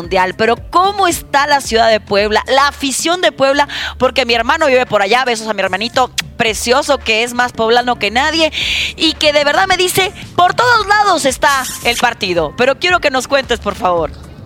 mundial, pero ¿cómo está la ciudad de Puebla? La afición de Puebla, porque mi hermano vive por allá, besos a mi hermanito precioso que es más poblano que nadie y que de verdad me dice, por todos lados está el partido, pero quiero que nos cuentes, por favor.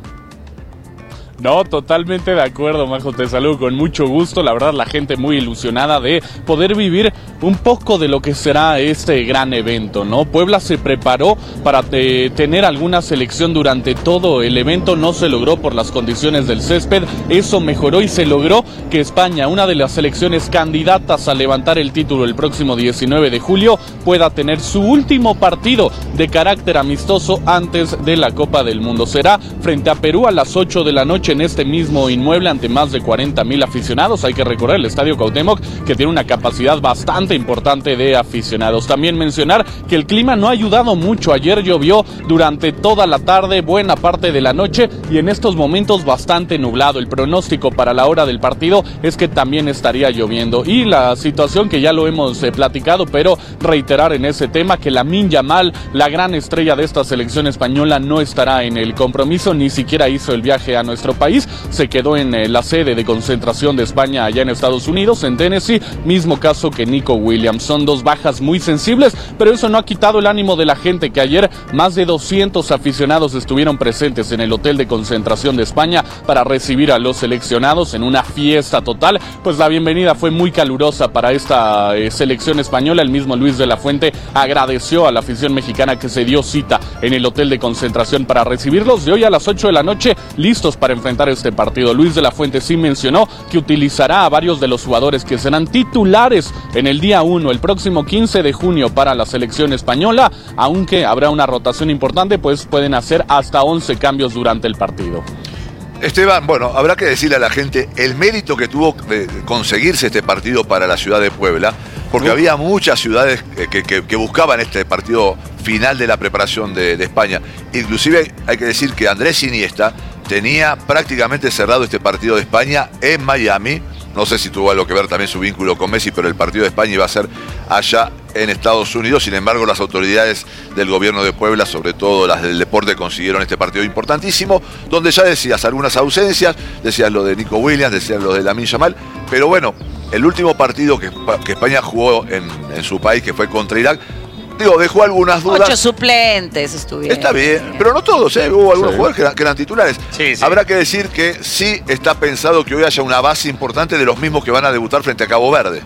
No, totalmente de acuerdo, Majo, te saludo con mucho gusto. La verdad, la gente muy ilusionada de poder vivir un poco de lo que será este gran evento, ¿no? Puebla se preparó para tener alguna selección durante todo el evento, no se logró por las condiciones del césped, eso mejoró y se logró que España, una de las selecciones candidatas a levantar el título el próximo 19 de julio, pueda tener su último partido de carácter amistoso antes de la Copa del Mundo. Será frente a Perú a las 8 de la noche en este mismo inmueble ante más de 40,000 aficionados. Hay que recordar el Estadio Cuauhtémoc, que tiene una capacidad bastante importante de aficionados. También mencionar que el clima no ha ayudado mucho. Ayer llovió durante toda la tarde, buena parte de la noche y en estos momentos bastante nublado. El pronóstico para la hora del partido es que también estaría lloviendo. Y la situación que ya lo hemos platicado, pero reiterar en ese tema que Lamine Yamal, la gran estrella de esta selección española, no estará en el compromiso, ni siquiera hizo el viaje a nuestro país, se quedó en la sede de concentración de España allá en Estados Unidos, en Tennessee, mismo caso que Nico Williams. Son dos bajas muy sensibles, pero eso no ha quitado el ánimo de la gente, que ayer más de 200 aficionados estuvieron presentes en el hotel de concentración de España para recibir a los seleccionados en una fiesta total. Pues la bienvenida fue muy calurosa para esta selección española. El mismo Luis de la Fuente agradeció a la afición mexicana que se dio cita en el hotel de concentración para recibirlos, y hoy a las 8 de la noche listos para enfrentar este partido. Luis de la Fuente sí mencionó que utilizará a varios de los jugadores que serán titulares en el día 1, el próximo 15 de junio para la selección española, aunque habrá una rotación importante, pues pueden hacer hasta 11 cambios durante el partido. Esteban, bueno, habrá que decirle a la gente el mérito que tuvo de conseguirse este partido para la ciudad de Puebla, porque había muchas ciudades que buscaban este partido final de la preparación de España. Inclusive hay que decir que Andrés Iniesta tenía prácticamente cerrado este partido de España en Miami. No sé si tuvo algo que ver también su vínculo con Messi, pero el partido de España iba a ser allá en Estados Unidos. Sin embargo, las autoridades del gobierno de Puebla, sobre todo las del deporte, consiguieron este partido importantísimo, donde ya decías algunas ausencias, decías lo de Nico Williams, decías lo de Lamine Yamal, pero bueno, el último partido que España jugó en su país, que fue contra Irak, dejó algunas dudas. 8 suplentes estuvieron. Está bien, pero no todos, hubo algunos jugadores que eran titulares. Sí. Habrá que decir que sí está pensado que hoy haya una base importante de los mismos que van a debutar frente a Cabo Verde.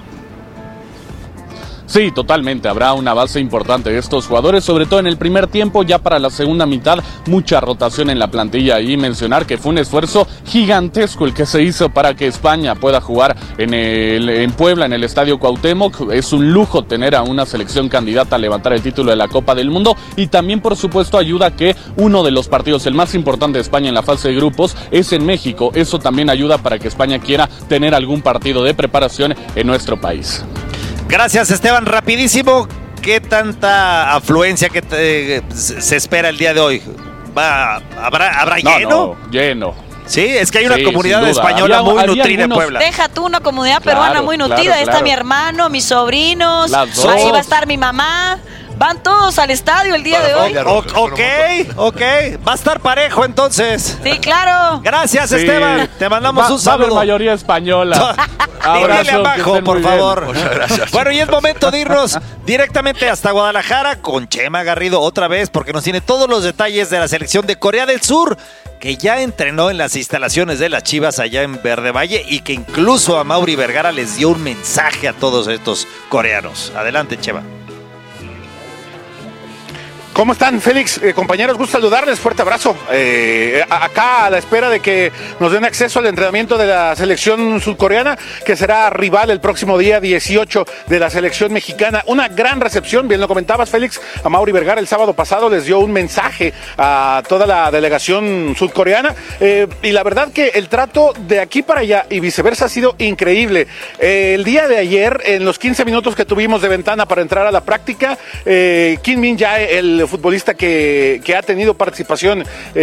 Sí, totalmente, habrá una base importante de estos jugadores, sobre todo en el primer tiempo. Ya para la segunda mitad, mucha rotación en la plantilla, y mencionar que fue un esfuerzo gigantesco el que se hizo para que España pueda jugar en Puebla, en el Estadio Cuauhtémoc. Es un lujo tener a una selección candidata a levantar el título de la Copa del Mundo, y también por supuesto ayuda que uno de los partidos, el más importante de España en la fase de grupos, es en México. Eso también ayuda para que España quiera tener algún partido de preparación en nuestro país. Gracias, Esteban. Rapidísimo, ¿qué tanta afluencia se espera el día de hoy? ¿Habrá lleno? No, lleno. Sí, es que hay una comunidad española muy nutrida en Puebla. Deja tú una comunidad peruana muy nutrida. Ahí está mi hermano, mis sobrinos, ahí va a estar mi mamá. Van todos al estadio el día de hoy. Ok. Va a estar parejo entonces. Sí, claro. Gracias, Esteban. Te mandamos un saludo. Mayoría española. Dígale abajo, por favor. Muchas gracias. Bueno, y es momento de irnos directamente hasta Guadalajara con Chema Garrido otra vez, porque nos tiene todos los detalles de la selección de Corea del Sur, que ya entrenó en las instalaciones de las Chivas allá en Verde Valle, y que incluso a Mauri Vergara les dio un mensaje a todos estos coreanos. Adelante, Chema. ¿Cómo están, Félix? Compañeros, gusto saludarles, fuerte abrazo. Acá a la espera de que nos den acceso al entrenamiento de la selección sudcoreana, que será rival el próximo día 18 de la selección mexicana. Una gran recepción, bien lo comentabas, Félix. A Mauri Vergara el sábado pasado les dio un mensaje a toda la delegación sudcoreana, y la verdad que el trato de aquí para allá y viceversa ha sido increíble. El día de ayer, en los 15 minutos que tuvimos de ventana para entrar a la práctica, Kim Min Jae, el futbolista que ha tenido participación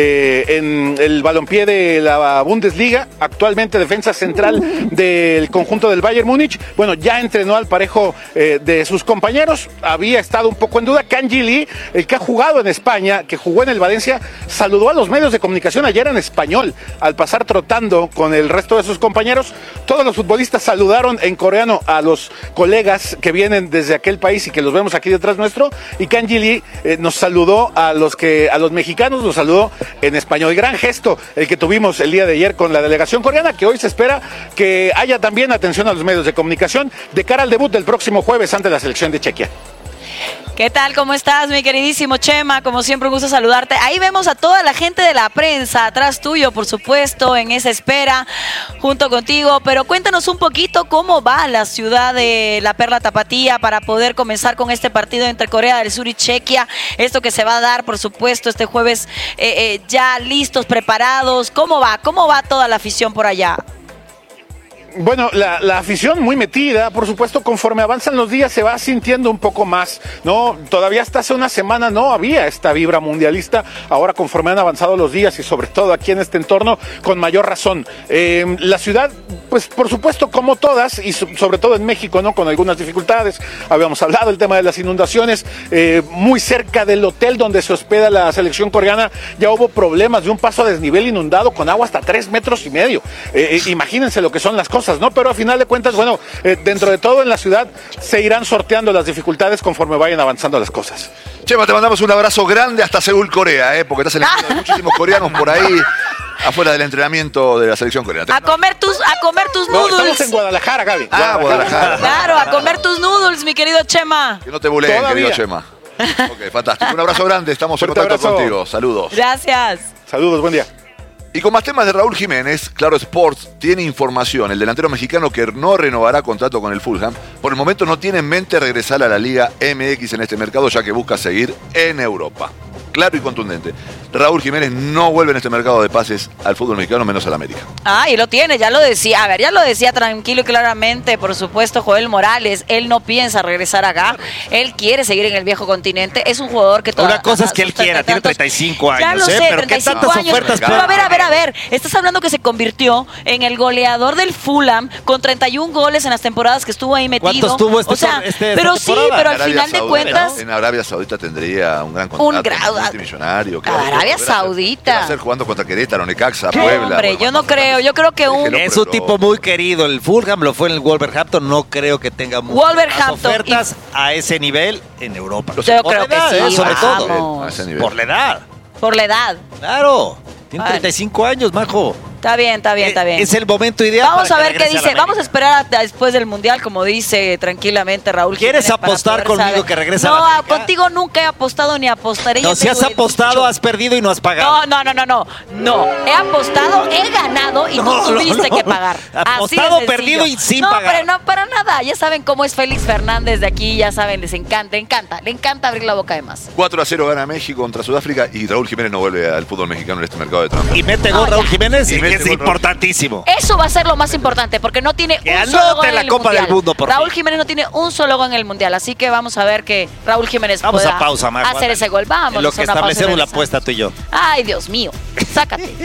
en el balompié de la Bundesliga, actualmente defensa central del conjunto del Bayern Múnich. Bueno, ya entrenó al parejo de sus compañeros, había estado un poco en duda. Kanji Lee, el que ha jugado en España, que jugó en el Valencia, saludó a los medios de comunicación ayer en español, al pasar trotando con el resto de sus compañeros. Todos los futbolistas saludaron en coreano a los colegas que vienen desde aquel país y que los vemos aquí detrás nuestro, y Kanji Lee nos saludó a los mexicanos, los saludó en español. Gran gesto el que tuvimos el día de ayer con la delegación coreana, que hoy se espera que haya también atención a los medios de comunicación de cara al debut del próximo jueves ante la selección de Chequia. ¿Qué tal? ¿Cómo estás, mi queridísimo Chema? Como siempre, un gusto saludarte. Ahí vemos a toda la gente de la prensa, atrás tuyo, por supuesto, en esa espera, junto contigo. Pero cuéntanos un poquito cómo va la ciudad de la Perla Tapatía para poder comenzar con este partido entre Corea del Sur y Chequia. Esto que se va a dar, por supuesto, este jueves, ya listos, preparados. ¿Cómo va? ¿Cómo va toda la afición por allá? Bueno, la afición muy metida, por supuesto, conforme avanzan los días se va sintiendo un poco más, ¿no? Todavía hasta hace una semana no había esta vibra mundialista, ahora conforme han avanzado los días y sobre todo aquí en este entorno, con mayor razón. La ciudad, pues por supuesto, como todas, y sobre todo en México, ¿no? Con algunas dificultades, habíamos hablado del tema de las inundaciones, muy cerca del hotel donde se hospeda la selección coreana, ya hubo problemas de un paso a desnivel inundado con agua hasta 3,5 metros. Imagínense lo que son las cosas, ¿no? Pero a final de cuentas, bueno, dentro de todo en la ciudad se irán sorteando las dificultades conforme vayan avanzando las cosas. Chema, te mandamos un abrazo grande hasta Seúl, Corea, porque estás en el de muchísimos coreanos por ahí afuera del entrenamiento de la selección coreana. A comer tus No, noodles. estamos en Guadalajara, Gaby. Guadalajara. Claro, a comer tus noodles, mi querido Chema. Que no te buleen, Todavía. querido Chema. Ok, fantástico. Un abrazo grande, estamos en Fuerte contacto abrazo. contigo. Saludos. Gracias. Saludos, buen día. Y con más temas de Raúl Jiménez, Claro Sports tiene información. El delantero mexicano que no renovará contrato con el Fulham, por el momento no tiene en mente regresar a la Liga MX en este mercado, ya que busca seguir en Europa. Claro y contundente. Raúl Jiménez no vuelve en este mercado de pases al fútbol mexicano, menos al América. Ah, y lo tiene, ya lo decía. A ver, ya lo decía tranquilo y claramente, por supuesto, Joel Morales. Él no piensa regresar acá. Él quiere seguir en el viejo continente. Es un jugador que Una cosa es que él quiera, tiene 35 años. Ya lo sé, pero ¿qué 35 tantas años. ofertas Pero a ver. Estás hablando que se convirtió en el goleador del Fulham con 31 goles en las temporadas que estuvo ahí metido. ¿Cuántos tuvo pero esta sí, temporada? pero al Arabia final de Saudita, cuentas... en Arabia Saudita tendría un gran contrato, Un grado- multimillonario. Arabia Saudita. ¿Qué va a hacer jugando contra Querétaro, Necaxa, ¿Qué? Puebla? Hombre, Bueno, yo no creo. Yo creo que un... Déjelo. Es un tipo muy querido. El Fulham lo fue en el Wolverhampton. No creo que tenga muchas Wolverhampton ofertas a ese nivel en Europa. Yo Por creo la edad, que sí, sobre todo. vamos. A ese nivel. Por la edad. Por la edad. Claro. Tiene Vale. 35 años, majo. Está bien. Es el momento ideal. Vamos para a que ver qué regrese a la dice. Vamos a América. esperar hasta después del Mundial, como dice tranquilamente Raúl ¿Quieres Jiménez, para apostar poder conmigo saber. que regresa a No, la América? contigo nunca he apostado ni apostaré. No, ya si has tengo apostado, dicho. has perdido y no has pagado. No. He apostado, he ganado y No, tú tuviste no. que pagar. Así Apostado, de sencillo. perdido y sin no, pagar. Pero no, para nada. Ya saben cómo es Félix Fernández de aquí, ya saben, les encanta. Le encanta abrir la boca de más. 4-0 gana México contra Sudáfrica y Raúl Jiménez no vuelve al fútbol mexicano en este mercado de transfer. Y mete gol Raúl ya. Jiménez, Y y mete es gol importantísimo. Eso va a ser lo más importante, porque no tiene Que un solo anote gol en la el Copa Mundial. del Mundo, por Raúl fin. Jiménez no tiene un solo gol en el Mundial, así que vamos a ver que Raúl Jiménez Vamos pueda a pausa, Majo. hacer ese gol. Vamos En lo que a una pausa y establecemos la regresamos. apuesta tú y yo. Ay, Dios mío, sácate.